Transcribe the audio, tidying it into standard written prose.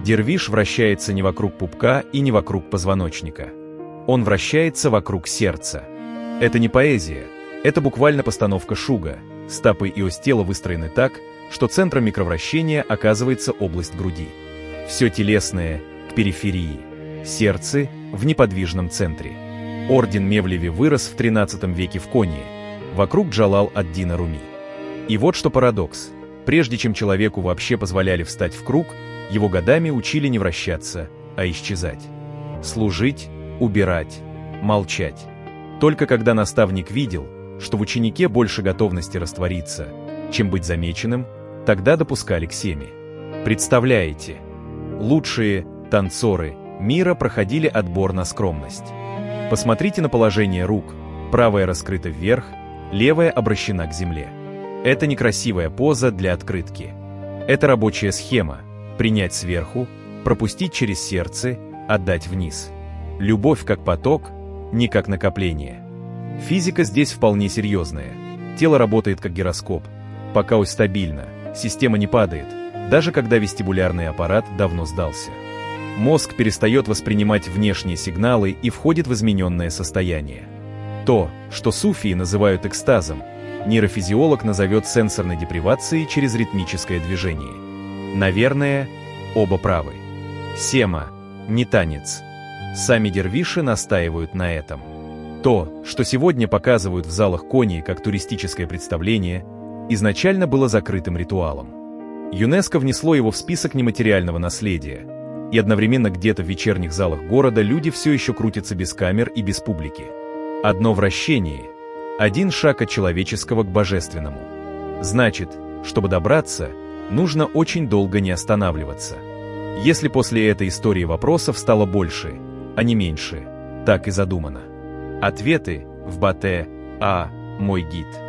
Дервиш вращается не вокруг пупка и не вокруг позвоночника. Он вращается вокруг сердца. Это не поэзия, это буквально постановка Шуга. Стопы и ось тела выстроены так, что центром микровращения оказывается область груди. Все телесное к периферии, сердце в неподвижном центре. Орден Мевлеви вырос в XIII веке в Конии, вокруг Джалал ад-Дина Руми. И вот что парадокс. Прежде чем человеку вообще позволяли встать в круг, его годами учили не вращаться, а исчезать. Служить, убирать, молчать. Только когда наставник видел, что в ученике больше готовности раствориться, чем быть замеченным, тогда допускали к семе. Представляете, лучшие танцоры мира проходили отбор на скромность. Посмотрите на положение рук. Правая раскрыта вверх, левая обращена к земле. Это некрасивая поза для открытки. Это рабочая схема. Принять сверху, пропустить через сердце, отдать вниз. Любовь как поток, не как накопление. Физика здесь вполне серьезная. Тело работает как гироскоп. Пока ось стабильна, система не падает, даже когда вестибулярный аппарат давно сдался. Мозг перестает воспринимать внешние сигналы и входит в измененное состояние. То, что суфии называют экстазом, нейрофизиолог назовет сенсорной депривацией через ритмическое движение. Наверное, оба правы. Сема – не танец. Сами дервиши настаивают на этом. То, что сегодня показывают в залах Конии как туристическое представление, изначально было закрытым ритуалом. ЮНЕСКО внесло его в список нематериального наследия, и одновременно где-то в вечерних залах города люди все еще крутятся без камер и без публики. Одно вращение, один шаг от человеческого к божественному. Значит, чтобы добраться, нужно очень долго не останавливаться. Если после этой истории вопросов стало больше, а не меньше, так и задумано. Ответы в Батэ, мой гид.